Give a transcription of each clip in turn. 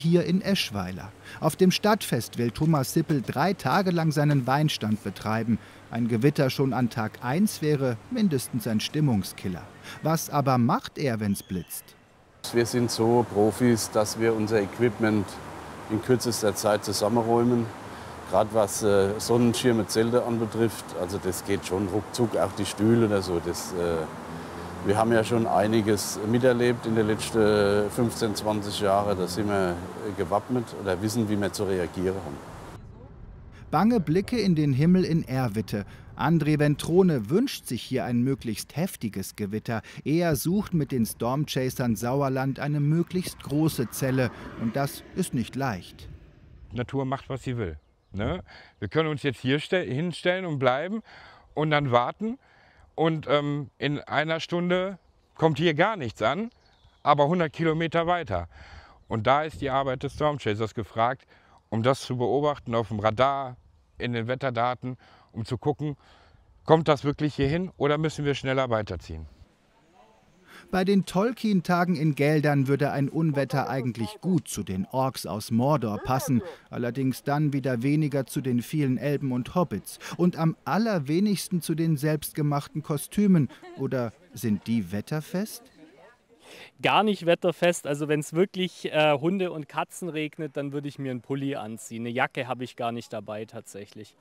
hier in Eschweiler. Auf dem Stadtfest will Thomas Sippel 3 Tage lang seinen Weinstand betreiben. Ein Gewitter schon an Tag 1 wäre mindestens ein Stimmungskiller. Was aber macht er, wenn's blitzt? Wir sind so Profis, dass wir unser Equipment in kürzester Zeit zusammenräumen. Gerade was Sonnenschirme, Zelte anbetrifft, also das geht schon ruckzuck, auch die Stühle oder so. Wir haben ja schon einiges miterlebt in den letzten 15, 20 Jahren. Da sind wir gewappnet oder wissen, wie wir zu reagieren haben. Bange Blicke in den Himmel in Erwitte. André Ventrone wünscht sich hier ein möglichst heftiges Gewitter. Er sucht mit den Stormchasern Sauerland eine möglichst große Zelle. Und das ist nicht leicht. Die Natur macht, was sie will. Ne? Wir können uns jetzt hier hinstellen und bleiben und dann warten. Und in einer Stunde kommt hier gar nichts an, aber 100 Kilometer weiter. Und da ist die Arbeit des Stormchasers gefragt, um das zu beobachten auf dem Radar, in den Wetterdaten, um zu gucken, kommt das wirklich hier hin oder müssen wir schneller weiterziehen. Bei den Tolkien-Tagen in Geldern würde ein Unwetter eigentlich gut zu den Orks aus Mordor passen, allerdings dann wieder weniger zu den vielen Elben und Hobbits und am allerwenigsten zu den selbstgemachten Kostümen. Oder sind die wetterfest? Gar nicht wetterfest. Also wenn es wirklich Hunde und Katzen regnet, dann würde ich mir einen Pulli anziehen. Eine Jacke habe ich gar nicht dabei tatsächlich.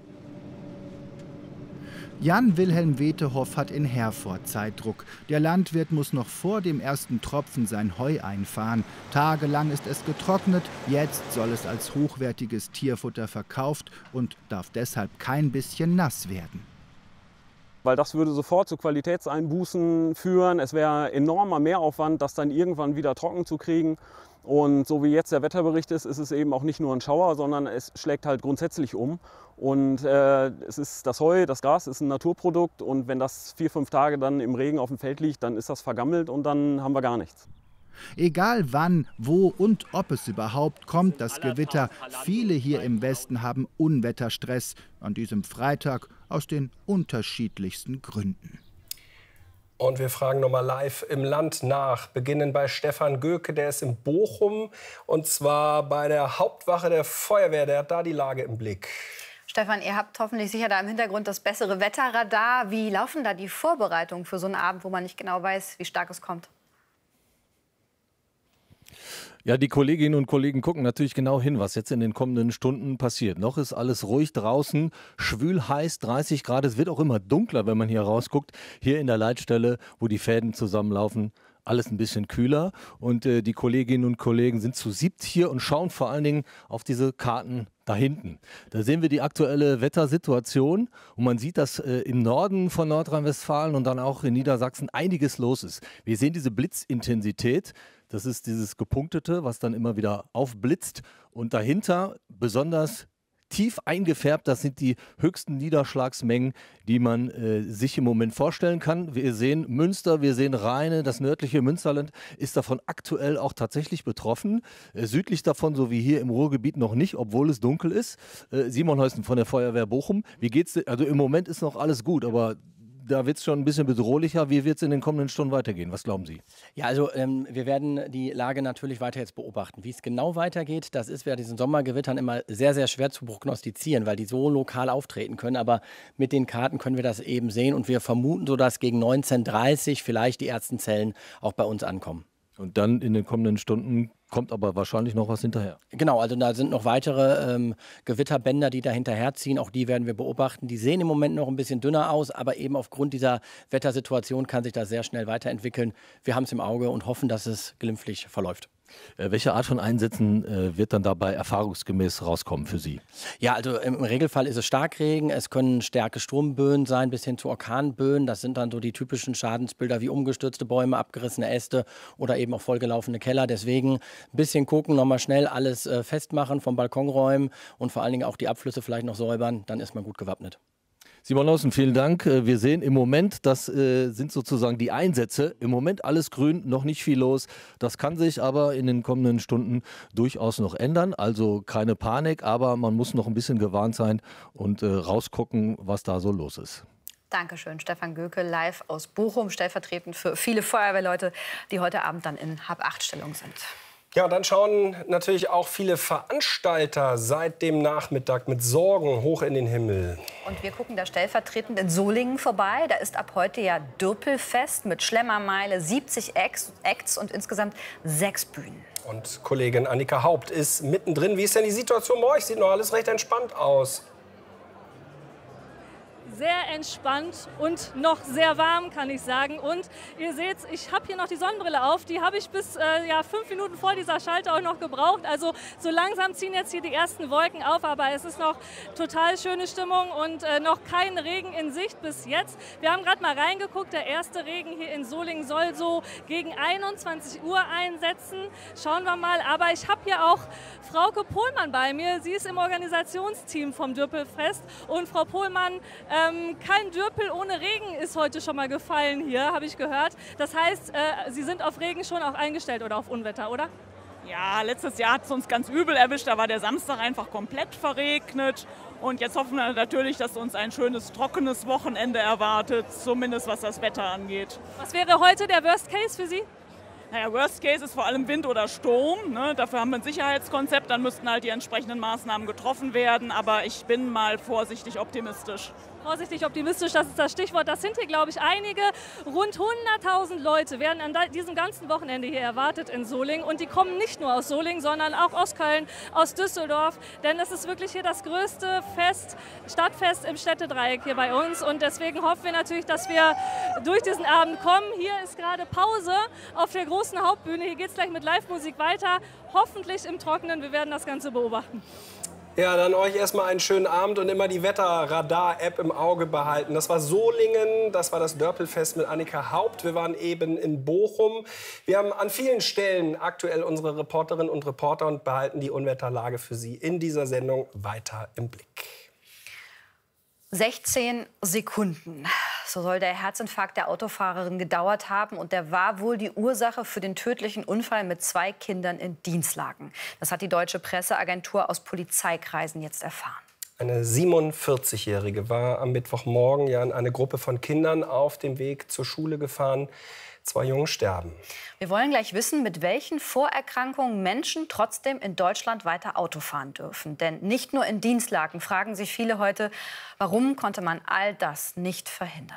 Jan-Wilhelm Wetehoff hat in Herford Zeitdruck. Der Landwirt muss noch vor dem ersten Tropfen sein Heu einfahren. Tagelang ist es getrocknet, jetzt soll es als hochwertiges Tierfutter verkauft und darf deshalb kein bisschen nass werden. Weil das würde sofort zu Qualitätseinbußen führen. Es wäre enormer Mehraufwand, das dann irgendwann wieder trocken zu kriegen. Und so wie jetzt der Wetterbericht ist es eben auch nicht nur ein Schauer, sondern es schlägt halt grundsätzlich um. Und es ist das Heu, das Gras ist ein Naturprodukt und wenn das 4, 5 Tage dann im Regen auf dem Feld liegt, dann ist das vergammelt und dann haben wir gar nichts. Egal wann, wo und ob es überhaupt kommt, das Gewitter. Viele hier im Westen haben Unwetterstress an diesem Freitag aus den unterschiedlichsten Gründen. Und wir fragen nochmal live im Land nach. Beginnen bei Stefan Göke, der ist in Bochum. Und zwar bei der Hauptwache der Feuerwehr. Der hat da die Lage im Blick. Stefan, ihr habt hoffentlich sicher da im Hintergrund das bessere Wetterradar. Wie laufen da die Vorbereitungen für so einen Abend, wo man nicht genau weiß, wie stark es kommt? Ja, die Kolleginnen und Kollegen gucken natürlich genau hin, was jetzt in den kommenden Stunden passiert. Noch ist alles ruhig draußen, schwül heiß, 30 Grad. Es wird auch immer dunkler, wenn man hier rausguckt. Hier in der Leitstelle, wo die Fäden zusammenlaufen, alles ein bisschen kühler. Und die Kolleginnen und Kollegen sind zu 7 hier und schauen vor allen Dingen auf diese Karten da hinten. Da sehen wir die aktuelle Wettersituation und man sieht, dass im Norden von Nordrhein-Westfalen und dann auch in Niedersachsen einiges los ist. Wir sehen diese Blitzintensität. Das ist dieses Gepunktete, was dann immer wieder aufblitzt. Und dahinter besonders tief eingefärbt, das sind die höchsten Niederschlagsmengen, die man sich im Moment vorstellen kann. Wir sehen Münster, wir sehen Rheine, das nördliche Münsterland ist davon aktuell auch tatsächlich betroffen. Südlich davon, so wie hier im Ruhrgebiet, noch nicht, obwohl es dunkel ist. Simon Heusen von der Feuerwehr Bochum. Wie geht's dir? Also im Moment ist noch alles gut, aber da wird es schon ein bisschen bedrohlicher. Wie wird es in den kommenden Stunden weitergehen? Was glauben Sie? Ja, also wir werden die Lage natürlich weiter jetzt beobachten. Wie es genau weitergeht, das ist bei diesen Sommergewittern immer sehr, sehr schwer zu prognostizieren, weil die so lokal auftreten können. Aber mit den Karten können wir das eben sehen und wir vermuten so, dass gegen 19:30 vielleicht die ersten Zellen auch bei uns ankommen. Und dann in den kommenden Stunden kommt aber wahrscheinlich noch was hinterher. Genau, also da sind noch weitere Gewitterbänder, die da hinterherziehen. Auch die werden wir beobachten. Die sehen im Moment noch ein bisschen dünner aus, aber eben aufgrund dieser Wettersituation kann sich das sehr schnell weiterentwickeln. Wir haben es im Auge und hoffen, dass es glimpflich verläuft. Welche Art von Einsätzen wird dann dabei erfahrungsgemäß rauskommen für Sie? Ja, also im Regelfall ist es Starkregen, es können starke Sturmböen sein bis hin zu Orkanböen. Das sind dann so die typischen Schadensbilder wie umgestürzte Bäume, abgerissene Äste oder eben auch vollgelaufene Keller. Deswegen ein bisschen gucken, nochmal schnell alles festmachen, vom Balkon räumen und vor allen Dingen auch die Abflüsse vielleicht noch säubern. Dann ist man gut gewappnet. Simon Heusen, vielen Dank. Wir sehen im Moment, das sind sozusagen die Einsätze. Im Moment alles grün, noch nicht viel los. Das kann sich aber in den kommenden Stunden durchaus noch ändern. Also keine Panik, aber man muss noch ein bisschen gewarnt sein und rausgucken, was da so los ist. Dankeschön, Stefan Göke, live aus Bochum, stellvertretend für viele Feuerwehrleute, die heute Abend dann in Hab-8-Stellung sind. Ja, und dann schauen natürlich auch viele Veranstalter seit dem Nachmittag mit Sorgen hoch in den Himmel. Und wir gucken da stellvertretend in Solingen vorbei. Da ist ab heute ja Dürpelfest mit Schlemmermeile, 70 Acts und insgesamt 6 Bühnen. Und Kollegin Annika Haupt ist mittendrin. Wie ist denn die Situation bei euch? Sieht noch alles recht entspannt aus. Sehr entspannt und noch sehr warm, kann ich sagen. Und ihr seht, ich habe hier noch die Sonnenbrille auf. Die habe ich bis 5 Minuten vor dieser Schalte auch noch gebraucht. Also so langsam ziehen jetzt hier die ersten Wolken auf. Aber es ist noch total schöne Stimmung und noch kein Regen in Sicht bis jetzt. Wir haben gerade mal reingeguckt. Der erste Regen hier in Solingen soll so gegen 21 Uhr einsetzen. Schauen wir mal. Aber ich habe hier auch Frauke Pohlmann bei mir. Sie ist im Organisationsteam vom Dürpelfest. Und Frau Pohlmann, kein Dürpel ohne Regen ist heute schon mal gefallen hier, habe ich gehört. Das heißt, Sie sind auf Regen schon auch eingestellt oder auf Unwetter, oder? Ja, letztes Jahr hat es uns ganz übel erwischt. Da war der Samstag einfach komplett verregnet. Und jetzt hoffen wir natürlich, dass uns ein schönes, trockenes Wochenende erwartet, zumindest was das Wetter angeht. Was wäre heute der Worst Case für Sie? Naja, Worst Case ist vor allem Wind oder Sturm. Ne? Dafür haben wir ein Sicherheitskonzept, dann müssten halt die entsprechenden Maßnahmen getroffen werden. Aber ich bin mal vorsichtig optimistisch. Vorsichtig optimistisch, das ist das Stichwort. Das sind hier, glaube ich, einige. Rund 100.000 Leute werden an diesem ganzen Wochenende hier erwartet in Solingen. Und die kommen nicht nur aus Solingen, sondern auch aus Köln, aus Düsseldorf. Denn es ist wirklich hier das größte Stadtfest im Städtedreieck hier bei uns. Und deswegen hoffen wir natürlich, dass wir durch diesen Abend kommen. Hier ist gerade Pause auf der großen Hauptbühne. Hier geht es gleich mit Live-Musik weiter. Hoffentlich im Trockenen. Wir werden das Ganze beobachten. Ja, dann euch erstmal einen schönen Abend und immer die Wetterradar-App im Auge behalten. Das war Solingen, das war das Dörpelfest mit Annika Haupt. Wir waren eben in Bochum. Wir haben an vielen Stellen aktuell unsere Reporterinnen und Reporter und behalten die Unwetterlage für Sie in dieser Sendung weiter im Blick. 16 Sekunden. So soll der Herzinfarkt der Autofahrerin gedauert haben. Und der war wohl die Ursache für den tödlichen Unfall mit 2 Kindern in Dinslaken. Das hat die deutsche Presseagentur aus Polizeikreisen jetzt erfahren. Eine 47-Jährige war am Mittwochmorgen ja in eine Gruppe von Kindern auf dem Weg zur Schule gefahren. 2 Jungen sterben. Wir wollen gleich wissen, mit welchen Vorerkrankungen Menschen trotzdem in Deutschland weiter Auto fahren dürfen. Denn nicht nur in Dinslaken fragen sich viele heute, warum konnte man all das nicht verhindern?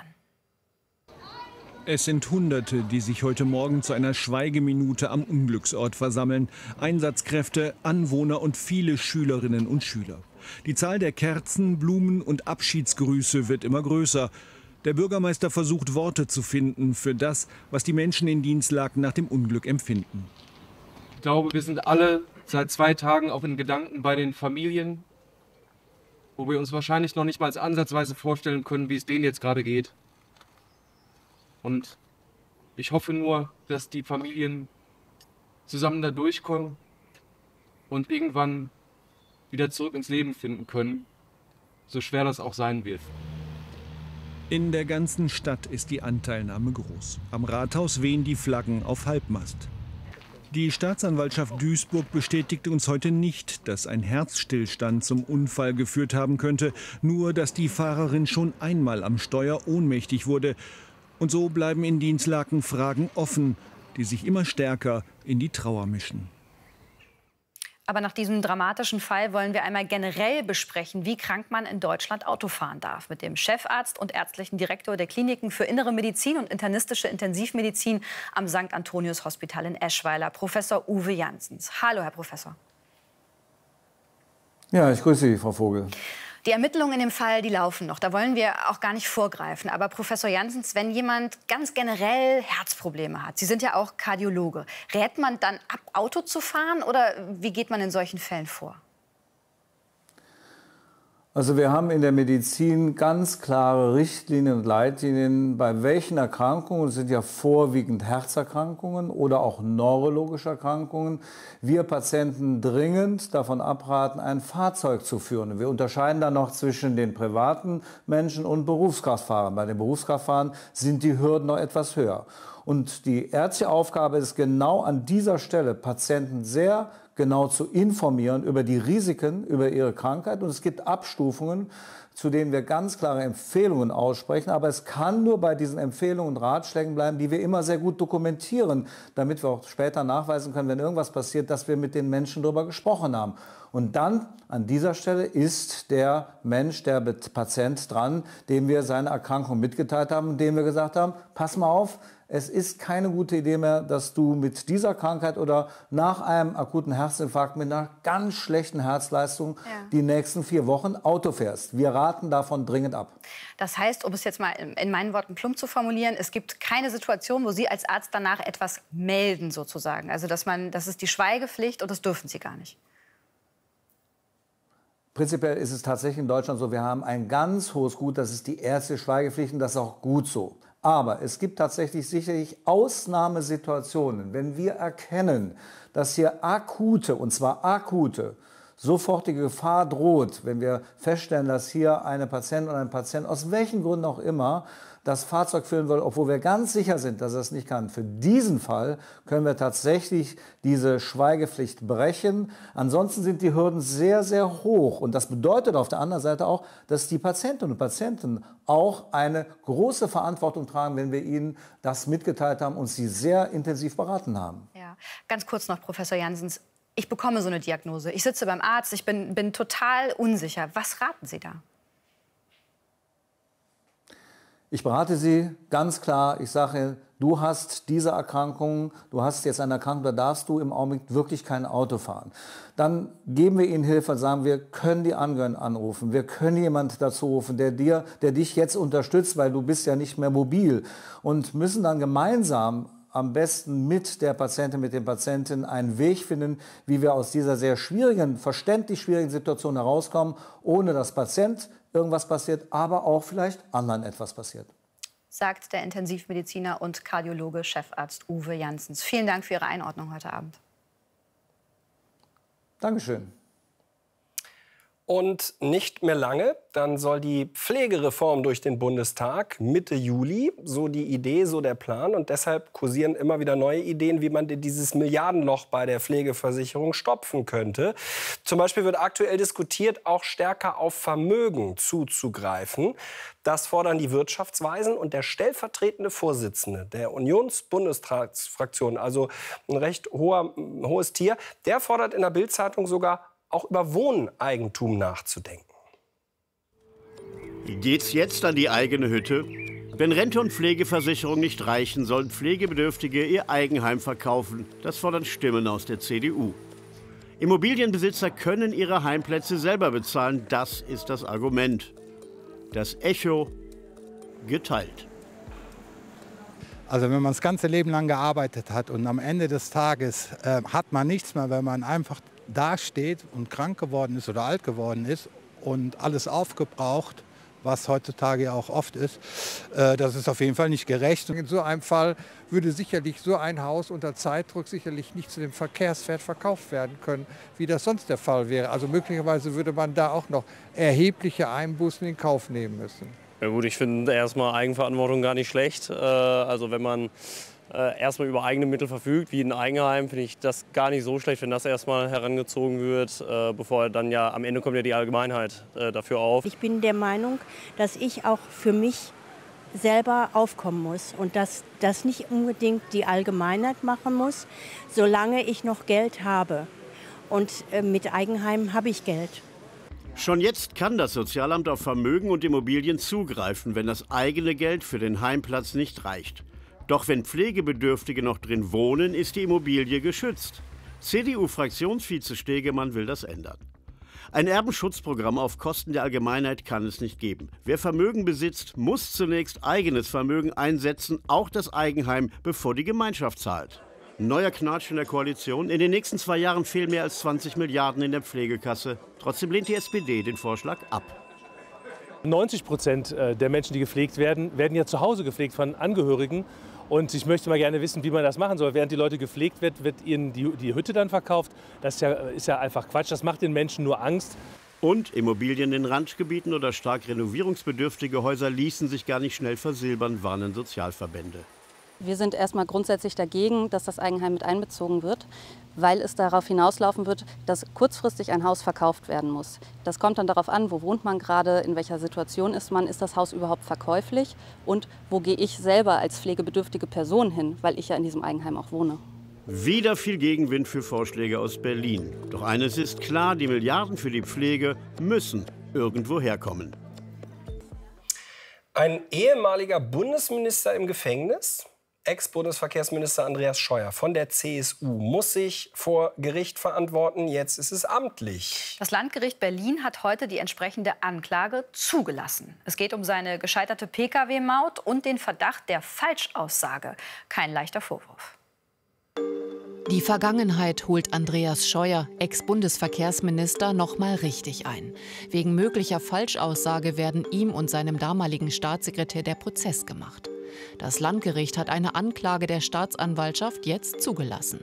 Es sind Hunderte, die sich heute Morgen zu einer Schweigeminute am Unglücksort versammeln. Einsatzkräfte, Anwohner und viele Schülerinnen und Schüler. Die Zahl der Kerzen, Blumen und Abschiedsgrüße wird immer größer. Der Bürgermeister versucht, Worte zu finden für das, was die Menschen in Dinslaken nach dem Unglück empfinden. Ich glaube, wir sind alle seit 2 Tagen auch in Gedanken bei den Familien, wo wir uns wahrscheinlich noch nicht mal ansatzweise vorstellen können, wie es denen jetzt gerade geht. Und ich hoffe nur, dass die Familien zusammen da durchkommen und irgendwann wieder zurück ins Leben finden können, so schwer das auch sein wird. In der ganzen Stadt ist die Anteilnahme groß. Am Rathaus wehen die Flaggen auf Halbmast. Die Staatsanwaltschaft Duisburg bestätigte uns heute nicht, dass ein Herzstillstand zum Unfall geführt haben könnte, nur dass die Fahrerin schon einmal am Steuer ohnmächtig wurde. Und so bleiben in Dinslaken Fragen offen, die sich immer stärker in die Trauer mischen. Aber nach diesem dramatischen Fall wollen wir einmal generell besprechen, wie krank man in Deutschland Auto fahren darf. Mit dem Chefarzt und ärztlichen Direktor der Kliniken für Innere Medizin und internistische Intensivmedizin am St. Antonius Hospital in Eschweiler, Professor Uwe Janssens. Hallo, Herr Professor. Ja, ich grüße Sie, Frau Vogel. Die Ermittlungen in dem Fall, die laufen noch. Da wollen wir auch gar nicht vorgreifen. Aber Professor Janssens, wenn jemand ganz generell Herzprobleme hat, Sie sind ja auch Kardiologe, rät man dann ab, Auto zu fahren oder wie geht man in solchen Fällen vor? Also wir haben in der Medizin ganz klare Richtlinien und Leitlinien, bei welchen Erkrankungen, das sind ja vorwiegend Herzerkrankungen oder auch neurologische Erkrankungen, wir Patienten dringend davon abraten, ein Fahrzeug zu führen. Wir unterscheiden dann noch zwischen den privaten Menschen und Berufskraftfahrern. Bei den Berufskraftfahrern sind die Hürden noch etwas höher. Und die ärztliche Aufgabe ist genau an dieser Stelle, Patienten sehr genau zu informieren über die Risiken, über ihre Krankheit. Und es gibt Abstufungen, zu denen wir ganz klare Empfehlungen aussprechen. Aber es kann nur bei diesen Empfehlungen und Ratschlägen bleiben, die wir immer sehr gut dokumentieren, damit wir auch später nachweisen können, wenn irgendwas passiert, dass wir mit den Menschen darüber gesprochen haben. Und dann an dieser Stelle ist der Mensch, der Patient dran, dem wir seine Erkrankung mitgeteilt haben, dem wir gesagt haben, pass mal auf, es ist keine gute Idee mehr, dass du mit dieser Krankheit oder nach einem akuten Herzinfarkt mit einer ganz schlechten Herzleistung die nächsten 4 Wochen Auto fährst. Wir raten davon dringend ab. Das heißt, um es jetzt mal in meinen Worten plump zu formulieren, es gibt keine Situation, wo Sie als Arzt danach etwas melden sozusagen. Also das ist die Schweigepflicht und das dürfen Sie gar nicht. Prinzipiell ist es tatsächlich in Deutschland so, wir haben ein ganz hohes Gut, das ist die ärztliche Schweigepflicht und das ist auch gut so. Aber es gibt tatsächlich sicherlich Ausnahmesituationen, wenn wir erkennen, dass hier akute, und zwar akute, sofortige Gefahr droht, wenn wir feststellen, dass hier eine Patientin oder ein Patient aus welchen Gründen auch immer das Fahrzeug führen will, obwohl wir ganz sicher sind, dass er es nicht kann. Für diesen Fall können wir tatsächlich diese Schweigepflicht brechen. Ansonsten sind die Hürden sehr, sehr hoch. Und das bedeutet auf der anderen Seite auch, dass die Patientinnen und Patienten auch eine große Verantwortung tragen, wenn wir ihnen das mitgeteilt haben und sie sehr intensiv beraten haben. Ja. Ganz kurz noch, Professor Janssens. Ich bekomme so eine Diagnose. Ich sitze beim Arzt, ich bin total unsicher. Was raten Sie da? Ich berate Sie ganz klar. Ich sage, du hast diese Erkrankung, du hast jetzt eine Erkrankung, da darfst du im Augenblick wirklich kein Auto fahren. Dann geben wir Ihnen Hilfe und sagen, wir können die Angehörigen anrufen, wir können jemanden dazu rufen, der dich jetzt unterstützt, weil du bist ja nicht mehr mobil. Und müssen dann gemeinsam am besten mit der Patientin, mit dem Patienten einen Weg finden, wie wir aus dieser sehr schwierigen, verständlich schwierigen Situation herauskommen, ohne dass Patient irgendwas passiert, aber auch vielleicht anderen etwas passiert. Sagt der Intensivmediziner und Kardiologe Chefarzt Uwe Janssens. Vielen Dank für Ihre Einordnung heute Abend. Dankeschön. Und nicht mehr lange, dann soll die Pflegereform durch den Bundestag Mitte Juli, so die Idee, so der Plan. Und deshalb kursieren immer wieder neue Ideen, wie man dieses Milliardenloch bei der Pflegeversicherung stopfen könnte. Zum Beispiel wird aktuell diskutiert, auch stärker auf Vermögen zuzugreifen. Das fordern die Wirtschaftsweisen und der stellvertretende Vorsitzende der Unionsbundestagsfraktion, also ein recht hohes Tier, der fordert in der Bild-Zeitung sogar, auch über Wohneigentum nachzudenken. Geht's jetzt an die eigene Hütte? Wenn Rente und Pflegeversicherung nicht reichen, sollen Pflegebedürftige ihr Eigenheim verkaufen. Das fordern Stimmen aus der CDU. Immobilienbesitzer können ihre Heimplätze selber bezahlen. Das ist das Argument. Das Echo geteilt. Also wenn man das ganze Leben lang gearbeitet hat und am Ende des Tages hat man nichts mehr, wenn man einfach dasteht und krank geworden ist oder alt geworden ist und alles aufgebraucht, was heutzutage ja auch oft ist, das ist auf jeden Fall nicht gerecht. In so einem Fall würde sicherlich so ein Haus unter Zeitdruck sicherlich nicht zu dem Verkehrswert verkauft werden können, wie das sonst der Fall wäre. Also möglicherweise würde man da auch noch erhebliche Einbußen in Kauf nehmen müssen. Ja gut, ich finde erstmal Eigenverantwortung gar nicht schlecht. Also wenn man erstmal über eigene Mittel verfügt, wie ein Eigenheim, finde ich das gar nicht so schlecht, wenn das erstmal herangezogen wird, bevor dann ja am Ende kommt ja die Allgemeinheit dafür auf. Ich bin der Meinung, dass ich auch für mich selber aufkommen muss und dass das nicht unbedingt die Allgemeinheit machen muss, solange ich noch Geld habe. Und mit Eigenheim habe ich Geld. Schon jetzt kann das Sozialamt auf Vermögen und Immobilien zugreifen, wenn das eigene Geld für den Heimplatz nicht reicht. Doch wenn Pflegebedürftige noch drin wohnen, ist die Immobilie geschützt. CDU-Fraktionsvize Stegemann will das ändern. Ein Erbenschutzprogramm auf Kosten der Allgemeinheit kann es nicht geben. Wer Vermögen besitzt, muss zunächst eigenes Vermögen einsetzen, auch das Eigenheim, bevor die Gemeinschaft zahlt. Neuer Knatsch in der Koalition. In den nächsten 2 Jahren fehlen mehr als 20 Milliarden in der Pflegekasse. Trotzdem lehnt die SPD den Vorschlag ab. 90% der Menschen, die gepflegt werden, werden ja zu Hause gepflegt von Angehörigen. Und ich möchte mal gerne wissen, wie man das machen soll. Während die Leute gepflegt wird, wird ihnen die Hütte dann verkauft. Das ist ja einfach Quatsch. Das macht den Menschen nur Angst. Und Immobilien in Randgebieten oder stark renovierungsbedürftige Häuser ließen sich gar nicht schnell versilbern, warnen Sozialverbände. Wir sind erstmal grundsätzlich dagegen, dass das Eigenheim mit einbezogen wird, weil es darauf hinauslaufen wird, dass kurzfristig ein Haus verkauft werden muss. Das kommt dann darauf an, wo wohnt man gerade, in welcher Situation ist man, ist das Haus überhaupt verkäuflich und wo gehe ich selber als pflegebedürftige Person hin, weil ich ja in diesem Eigenheim auch wohne. Wieder viel Gegenwind für Vorschläge aus Berlin. Doch eines ist klar, die Milliarden für die Pflege müssen irgendwo herkommen. Ein ehemaliger Bundesminister im Gefängnis? Ex-Bundesverkehrsminister Andreas Scheuer von der CSU muss sich vor Gericht verantworten. Jetzt ist es amtlich. Das Landgericht Berlin hat heute die entsprechende Anklage zugelassen. Es geht um seine gescheiterte Pkw-Maut und den Verdacht der Falschaussage. Kein leichter Vorwurf. Die Vergangenheit holt Andreas Scheuer, Ex-Bundesverkehrsminister, noch mal richtig ein. Wegen möglicher Falschaussage werden ihm und seinem damaligen Staatssekretär der Prozess gemacht. Das Landgericht hat eine Anklage der Staatsanwaltschaft jetzt zugelassen.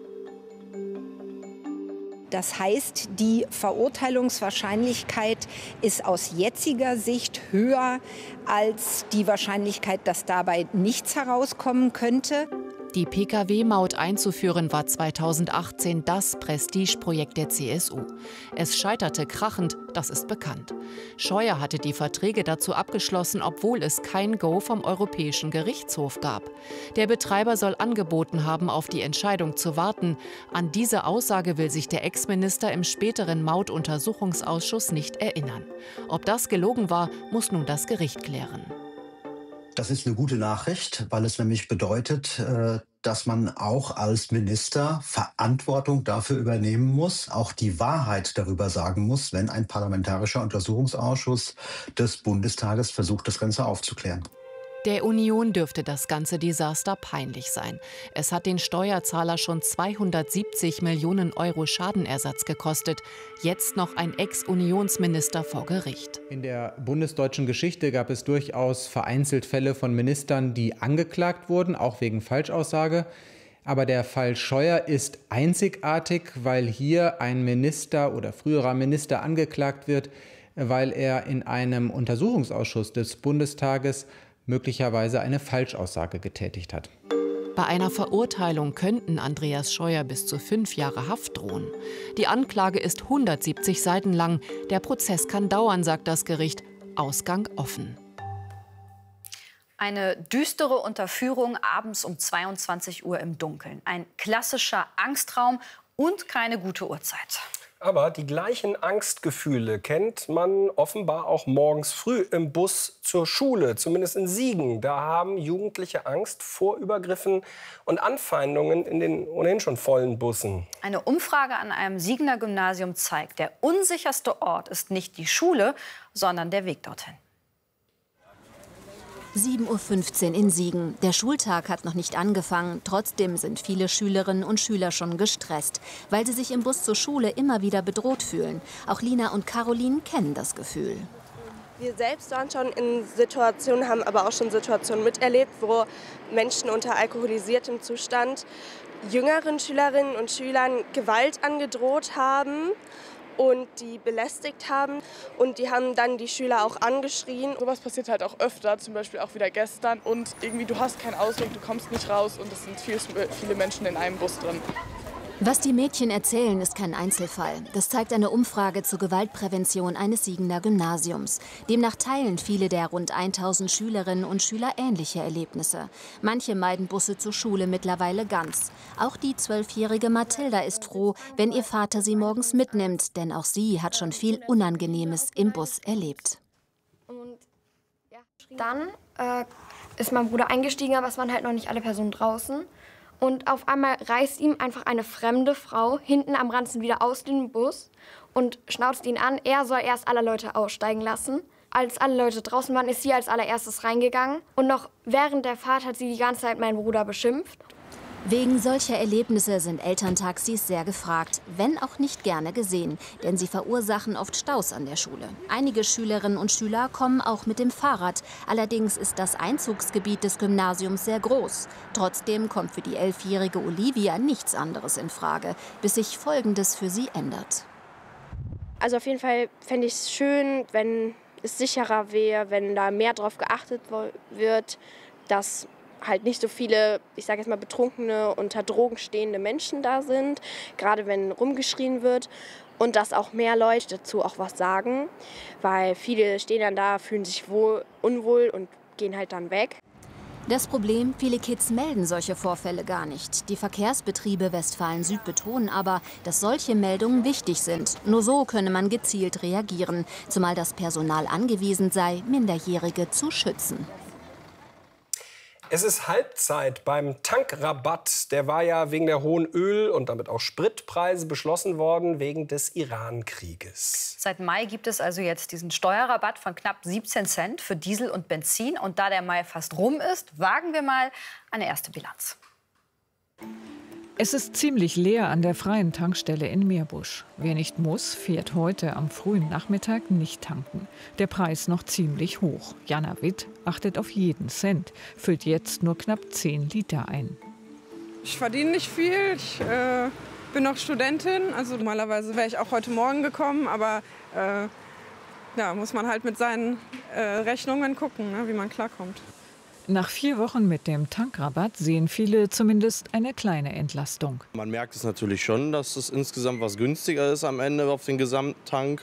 Das heißt, die Verurteilungswahrscheinlichkeit ist aus jetziger Sicht höher als die Wahrscheinlichkeit, dass dabei nichts herauskommen könnte. Die Pkw-Maut einzuführen war 2018 das Prestigeprojekt der CSU. Es scheiterte krachend, das ist bekannt. Scheuer hatte die Verträge dazu abgeschlossen, obwohl es kein Go vom Europäischen Gerichtshof gab. Der Betreiber soll angeboten haben, auf die Entscheidung zu warten. An diese Aussage will sich der Ex-Minister im späteren Mautuntersuchungsausschuss nicht erinnern. Ob das gelogen war, muss nun das Gericht klären. Das ist eine gute Nachricht, weil es nämlich bedeutet, dass man auch als Minister Verantwortung dafür übernehmen muss, auch die Wahrheit darüber sagen muss, wenn ein parlamentarischer Untersuchungsausschuss des Bundestages versucht, das Ganze aufzuklären. Der Union dürfte das ganze Desaster peinlich sein. Es hat den Steuerzahler schon 270 Millionen Euro Schadenersatz gekostet. Jetzt noch ein Ex-Unionsminister vor Gericht. In der bundesdeutschen Geschichte gab es durchaus vereinzelt Fälle von Ministern, die angeklagt wurden, auch wegen Falschaussage. Aber der Fall Scheuer ist einzigartig, weil hier ein Minister oder früherer Minister angeklagt wird, weil er in einem Untersuchungsausschuss des Bundestages möglicherweise eine Falschaussage getätigt hat. Bei einer Verurteilung könnten Andreas Scheuer bis zu 5 Jahre Haft drohen. Die Anklage ist 170 Seiten lang. Der Prozess kann dauern, sagt das Gericht. Ausgang offen. Eine düstere Unterführung abends um 22 Uhr im Dunkeln. Ein klassischer Angstraum und keine gute Uhrzeit. Aber die gleichen Angstgefühle kennt man offenbar auch morgens früh im Bus zur Schule, zumindest in Siegen. Da haben Jugendliche Angst vor Übergriffen und Anfeindungen in den ohnehin schon vollen Bussen. Eine Umfrage an einem Siegener Gymnasium zeigt, der unsicherste Ort ist nicht die Schule, sondern der Weg dorthin. 7:15 Uhr in Siegen. Der Schultag hat noch nicht angefangen. Trotzdem sind viele Schülerinnen und Schüler schon gestresst, weil sie sich im Bus zur Schule immer wieder bedroht fühlen. Auch Lina und Caroline kennen das Gefühl. Wir selbst waren schon in Situationen, haben aber auch schon Situationen miterlebt, wo Menschen unter alkoholisiertem Zustand jüngeren Schülerinnen und Schülern Gewalt angedroht haben und die belästigt haben. Und die haben dann die Schüler auch angeschrien. Sowas passiert halt auch öfter, zum Beispiel auch wieder gestern. Und irgendwie, du hast keinen Ausweg, du kommst nicht raus und es sind viele Menschen in einem Bus drin. Was die Mädchen erzählen, ist kein Einzelfall. Das zeigt eine Umfrage zur Gewaltprävention eines Siegener Gymnasiums. Demnach teilen viele der rund 1000 Schülerinnen und Schüler ähnliche Erlebnisse. Manche meiden Busse zur Schule mittlerweile ganz. Auch die 12-jährige Mathilda ist froh, wenn ihr Vater sie morgens mitnimmt. Denn auch sie hat schon viel Unangenehmes im Bus erlebt. Und ja, dann ist mein Bruder eingestiegen, aber es waren halt noch nicht alle Personen draußen. Und auf einmal reißt ihm einfach eine fremde Frau hinten am Ranzen wieder aus dem Bus und schnauzt ihn an. Er soll erst alle Leute aussteigen lassen. Als alle Leute draußen waren, ist sie als allererstes reingegangen. Und noch während der Fahrt hat sie die ganze Zeit meinen Bruder beschimpft. Wegen solcher Erlebnisse sind Elterntaxis sehr gefragt, wenn auch nicht gerne gesehen, denn sie verursachen oft Staus an der Schule. Einige Schülerinnen und Schüler kommen auch mit dem Fahrrad. Allerdings ist das Einzugsgebiet des Gymnasiums sehr groß. Trotzdem kommt für die 11-jährige Olivia nichts anderes in Frage, bis sich Folgendes für sie ändert. Also auf jeden Fall fände ich es schön, wenn es sicherer wäre, wenn da mehr darauf geachtet wird, dass halt nicht so viele, ich sage jetzt mal, betrunkene, unter Drogen stehende Menschen da sind, gerade wenn rumgeschrien wird. Und dass auch mehr Leute dazu auch was sagen, weil viele stehen dann da, fühlen sich unwohl und gehen halt dann weg. Das Problem, viele Kids melden solche Vorfälle gar nicht. Die Verkehrsbetriebe Westfalen-Süd betonen aber, dass solche Meldungen wichtig sind. Nur so könne man gezielt reagieren, zumal das Personal angewiesen sei, Minderjährige zu schützen. Es ist Halbzeit beim Tankrabatt. Der war ja wegen der hohen Öl- und damit auch Spritpreise beschlossen worden wegen des Iran-Krieges. Seit Mai gibt es also jetzt diesen Steuerrabatt von knapp 17 Cent für Diesel und Benzin. Und da der Mai fast rum ist, wagen wir mal eine erste Bilanz. Es ist ziemlich leer an der freien Tankstelle in Meerbusch. Wer nicht muss, fährt heute am frühen Nachmittag nicht tanken. Der Preis noch ziemlich hoch. Jana Witt achtet auf jeden Cent, füllt jetzt nur knapp 10 Liter ein. Ich verdiene nicht viel, ich bin noch Studentin. Also normalerweise wäre ich auch heute Morgen gekommen, aber ja, muss man halt mit seinen Rechnungen gucken, ne, wie man klarkommt. Nach 4 Wochen mit dem Tankrabatt sehen viele zumindest eine kleine Entlastung. Man merkt es natürlich schon, dass es insgesamt was günstiger ist am Ende auf den Gesamttank.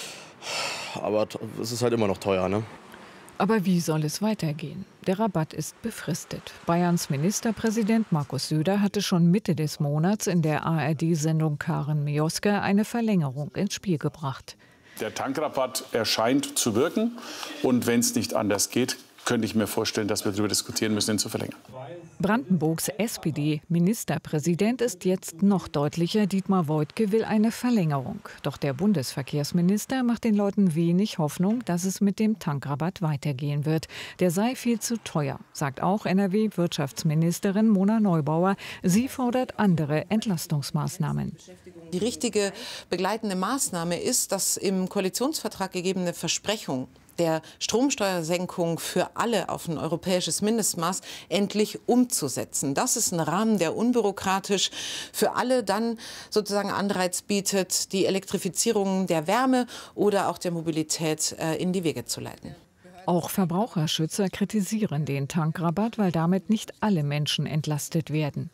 Aber es ist halt immer noch teuer, ne? Aber wie soll es weitergehen? Der Rabatt ist befristet. Bayerns Ministerpräsident Markus Söder hatte schon Mitte des Monats in der ARD-Sendung Karin Mioska eine Verlängerung ins Spiel gebracht. Der Tankrabatt erscheint zu wirken. Und wenn es nicht anders geht, könnte ich mir vorstellen, dass wir darüber diskutieren müssen, ihn zu verlängern. Brandenburgs SPD-Ministerpräsident ist jetzt noch deutlicher. Dietmar Woidke will eine Verlängerung. Doch der Bundesverkehrsminister macht den Leuten wenig Hoffnung, dass es mit dem Tankrabatt weitergehen wird. Der sei viel zu teuer, sagt auch NRW-Wirtschaftsministerin Mona Neubauer. Sie fordert andere Entlastungsmaßnahmen. Die richtige begleitende Maßnahme ist, das im Koalitionsvertrag gegebene Versprechung der Stromsteuersenkung für alle auf ein europäisches Mindestmaß endlich umzusetzen. Das ist ein Rahmen, der unbürokratisch für alle dann sozusagen Anreiz bietet, die Elektrifizierung der Wärme oder auch der Mobilität in die Wege zu leiten. Auch Verbraucherschützer kritisieren den Tankrabatt, weil damit nicht alle Menschen entlastet werden.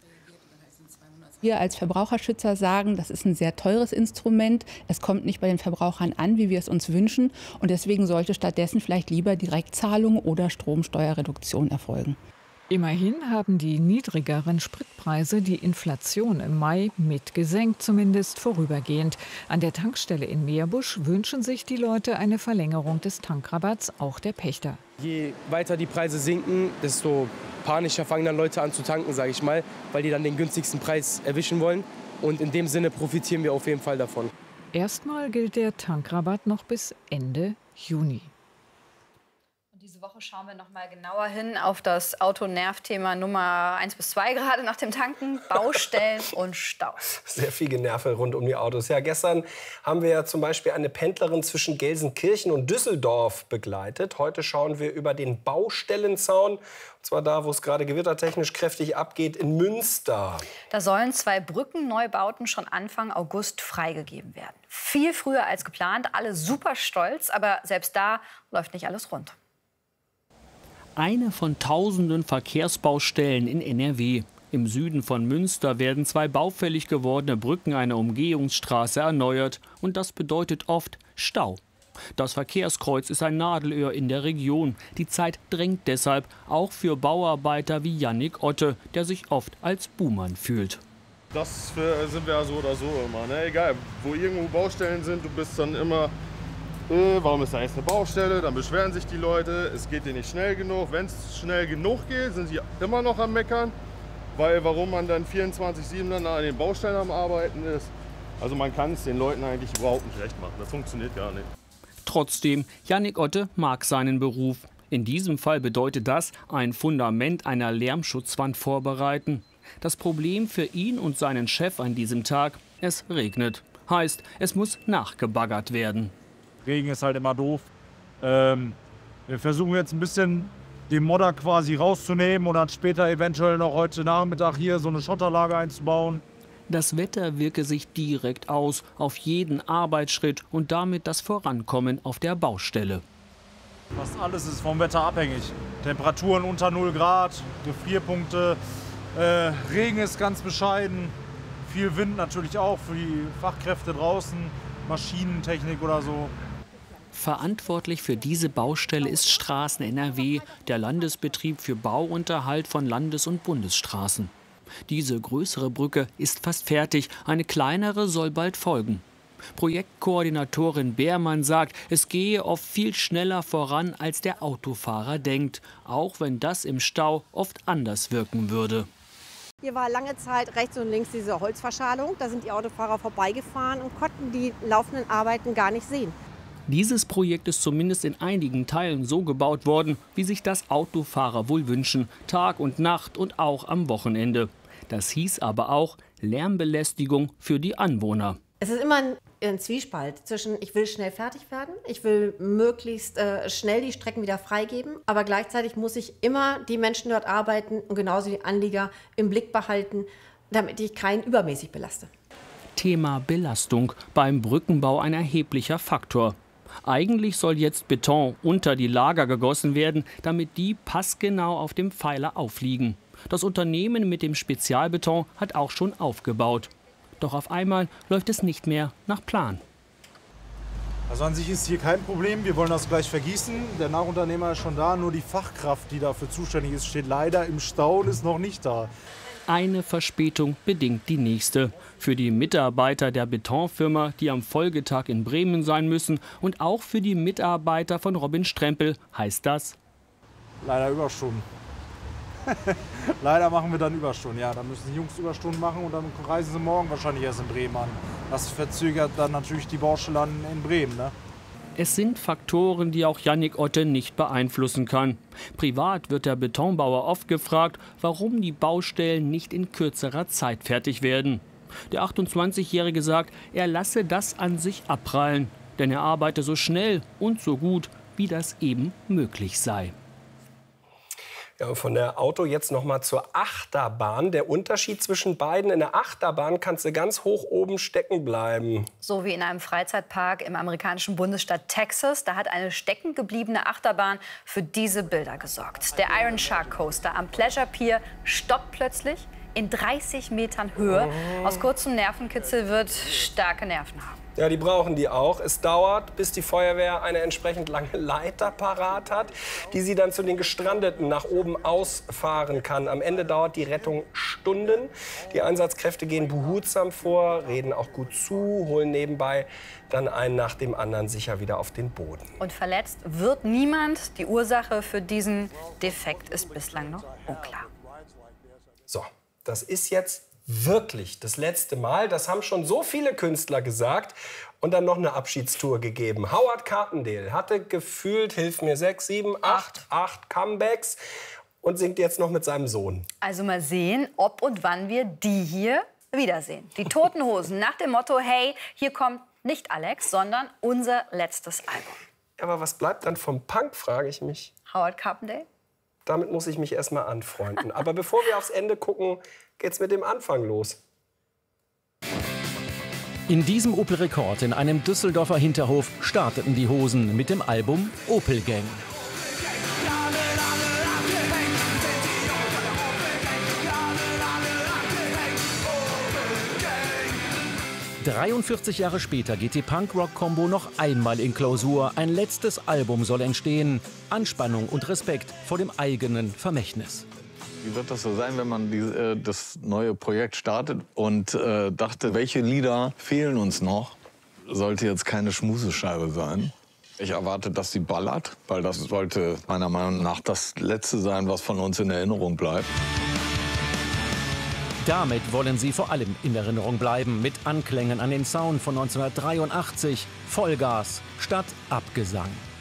Wir als Verbraucherschützer sagen, das ist ein sehr teures Instrument. Es kommt nicht bei den Verbrauchern an, wie wir es uns wünschen. Und deswegen sollte stattdessen vielleicht lieber Direktzahlung oder Stromsteuerreduktion erfolgen. Immerhin haben die niedrigeren Spritpreise die Inflation im Mai mitgesenkt, zumindest vorübergehend. An der Tankstelle in Meerbusch wünschen sich die Leute eine Verlängerung des Tankrabatts, auch der Pächter. Je weiter die Preise sinken, desto panischer fangen dann Leute an zu tanken, sage ich mal, weil die dann den günstigsten Preis erwischen wollen. Und in dem Sinne profitieren wir auf jeden Fall davon. Erstmal gilt der Tankrabatt noch bis Ende Juni. Diese Woche schauen wir noch mal genauer hin auf das Autonervthema Nummer 1 bis 2 gerade nach dem Tanken, Baustellen und Staus. Sehr viel Generve rund um die Autos. Ja, gestern haben wir ja zum Beispiel eine Pendlerin zwischen Gelsenkirchen und Düsseldorf begleitet. Heute schauen wir über den Baustellenzaun, und zwar da, wo es gerade gewittertechnisch kräftig abgeht, in Münster. Da sollen 2 Brückenneubauten schon Anfang August freigegeben werden. Viel früher als geplant, alle super stolz, aber selbst da läuft nicht alles rund. Eine von tausenden Verkehrsbaustellen in NRW. Im Süden von Münster werden 2 baufällig gewordene Brücken einer Umgehungsstraße erneuert. Und das bedeutet oft Stau. Das Verkehrskreuz ist ein Nadelöhr in der Region. Die Zeit drängt deshalb auch für Bauarbeiter wie Yannick Otte, der sich oft als Buhmann fühlt. Das sind wir ja so oder so immer. Ne? Egal, wo irgendwo Baustellen sind, du bist dann immer... warum ist da jetzt eine Baustelle? Dann beschweren sich die Leute, es geht denen nicht schnell genug. Wenn es schnell genug geht, sind sie immer noch am Meckern. Weil warum man dann 24/7 dann an den Baustellen am Arbeiten ist. Also man kann es den Leuten eigentlich überhaupt nicht recht machen. Das funktioniert gar nicht. Trotzdem, Yannick Otte mag seinen Beruf. In diesem Fall bedeutet das, ein Fundament einer Lärmschutzwand vorbereiten. Das Problem für ihn und seinen Chef an diesem Tag, es regnet. Heißt, es muss nachgebaggert werden. Regen ist halt immer doof. Wir versuchen jetzt ein bisschen den Modder quasi rauszunehmen und dann später eventuell noch heute Nachmittag hier so eine Schotterlage einzubauen. Das Wetter wirke sich direkt aus auf jeden Arbeitsschritt und damit das Vorankommen auf der Baustelle. Fast alles ist vom Wetter abhängig. Temperaturen unter 0 Grad, Gefrierpunkte, Regen ist ganz bescheiden. Viel Wind natürlich auch für die Fachkräfte draußen, Maschinentechnik oder so. Verantwortlich für diese Baustelle ist Straßen NRW, der Landesbetrieb für Bauunterhalt von Landes- und Bundesstraßen. Diese größere Brücke ist fast fertig, eine kleinere soll bald folgen. Projektkoordinatorin Beermann sagt, es gehe oft viel schneller voran, als der Autofahrer denkt, auch wenn das im Stau oft anders wirken würde. Hier war lange Zeit rechts und links diese Holzverschalung. Da sind die Autofahrer vorbeigefahren und konnten die laufenden Arbeiten gar nicht sehen. Dieses Projekt ist zumindest in einigen Teilen so gebaut worden, wie sich das Autofahrer wohl wünschen, Tag und Nacht und auch am Wochenende. Das hieß aber auch Lärmbelästigung für die Anwohner. Es ist immer ein Zwiespalt zwischen, ich will schnell fertig werden, ich will möglichst schnell die Strecken wieder freigeben, aber gleichzeitig muss ich immer die Menschen dort arbeiten und genauso die Anlieger im Blick behalten, damit ich keinen übermäßig belaste. Thema Belastung beim Brückenbau ein erheblicher Faktor. Eigentlich soll jetzt Beton unter die Lager gegossen werden, damit die passgenau auf dem Pfeiler aufliegen. Das Unternehmen mit dem Spezialbeton hat auch schon aufgebaut. Doch auf einmal läuft es nicht mehr nach Plan. Also an sich ist hier kein Problem, wir wollen das gleich vergießen. Der Nachunternehmer ist schon da, nur die Fachkraft, die dafür zuständig ist, steht leider im Stau und ist noch nicht da. Eine Verspätung bedingt die nächste. Für die Mitarbeiter der Betonfirma, die am Folgetag in Bremen sein müssen, und auch für die Mitarbeiter von Robin Strempel heißt das: Leider Überstunden. Leider machen wir dann Überstunden. Ja, dann müssen die Jungs Überstunden machen und dann reisen sie morgen wahrscheinlich erst in Bremen an. Das verzögert dann natürlich die Baustelle in Bremen, ne? Es sind Faktoren, die auch Yannick Otte nicht beeinflussen kann. Privat wird der Betonbauer oft gefragt, warum die Baustellen nicht in kürzerer Zeit fertig werden. Der 28-Jährige sagt, er lasse das an sich abprallen, denn er arbeite so schnell und so gut, wie das eben möglich sei. Ja, von der Auto jetzt noch mal zur Achterbahn. Der Unterschied zwischen beiden: in der Achterbahn kannst du ganz hoch oben stecken bleiben. So wie in einem Freizeitpark im amerikanischen Bundesstaat Texas. Da hat eine steckengebliebene Achterbahn für diese Bilder gesorgt. Der Iron Shark Coaster am Pleasure Pier stoppt plötzlich in 30 Metern Höhe. Aus kurzem Nervenkitzel wird starke Nerven haben. Ja, die brauchen die auch. Es dauert, bis die Feuerwehr eine entsprechend lange Leiter parat hat, die sie dann zu den Gestrandeten nach oben ausfahren kann. Am Ende dauert die Rettung Stunden. Die Einsatzkräfte gehen behutsam vor, reden auch gut zu, holen nebenbei dann einen nach dem anderen sicher wieder auf den Boden. Und verletzt wird niemand. Die Ursache für diesen Defekt ist bislang noch unklar. So, das ist jetzt wirklich das letzte Mal. Das haben schon so viele Künstler gesagt. Und dann noch eine Abschiedstour gegeben. Howard Carpendale hatte gefühlt, hilf mir, 6, 7, 8 Comebacks und singt jetzt noch mit seinem Sohn. Also mal sehen, ob und wann wir die hier wiedersehen. Die Toten Hosen nach dem Motto, hey, hier kommt nicht Alex, sondern unser letztes Album. Aber was bleibt dann vom Punk, frage ich mich. Howard Carpendale? Damit muss ich mich erst mal anfreunden. Aber bevor wir aufs Ende gucken, geht's mit dem Anfang los. In diesem Opel Rekord in einem Düsseldorfer Hinterhof starteten die Hosen mit dem Album Opel Gang. ...43 Jahre später geht die Punk-Rock-Kombo noch einmal in Klausur. Ein letztes Album soll entstehen. Anspannung und Respekt vor dem eigenen Vermächtnis. Wie wird das so sein, wenn man das neue Projekt startet und dachte, welche Lieder fehlen uns noch? Sollte jetzt keine Schmusescheibe sein. Ich erwarte, dass sie ballert, weil das sollte meiner Meinung nach das Letzte sein, was von uns in Erinnerung bleibt. Damit wollen sie vor allem in Erinnerung bleiben, mit Anklängen an den Sound von 1983, Vollgas statt Abgesang.